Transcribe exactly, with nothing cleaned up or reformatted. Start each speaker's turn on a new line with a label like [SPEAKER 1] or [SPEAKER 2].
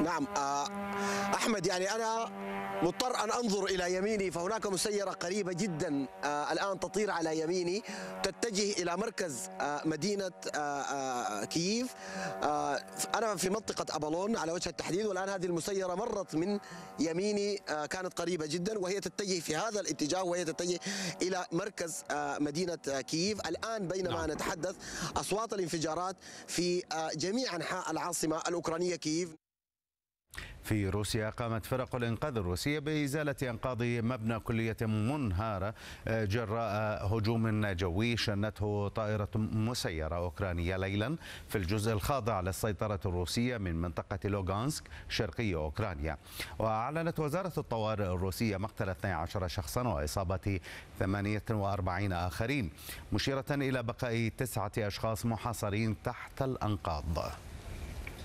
[SPEAKER 1] نعم آه، أحمد، يعني أنا مضطر أن أنظر إلى يميني، فهناك مسيرة قريبة جدا آه، الآن تطير على يميني، تتجه إلى مركز آه، مدينة آه، آه، كييف. آه، أنا في منطقة أبالون على وجه التحديد، والآن هذه المسيرة مرت من يميني، آه، كانت قريبة جدا، وهي تتجه في هذا الاتجاه، وهي تتجه إلى مركز آه، مدينة آه، كييف. الآن بينما
[SPEAKER 2] نعم.
[SPEAKER 1] نتحدث أصوات الانفجارات في آه، جميع أنحاء العاصمة الأوكرانية كييف.
[SPEAKER 2] في روسيا قامت فرق الإنقاذ الروسية بإزالة أنقاض مبنى كلية منهارة جراء هجوم جوي شنته طائرة مسيرة أوكرانية ليلا في الجزء الخاضع للسيطرة الروسية من منطقة لوغانسك شرقي أوكرانيا. وأعلنت وزارة الطوارئ الروسية مقتل اثني عشر شخصا وإصابة ثمانية وأربعين آخرين، مشيرة إلى بقاء تسعة أشخاص محاصرين تحت الأنقاض.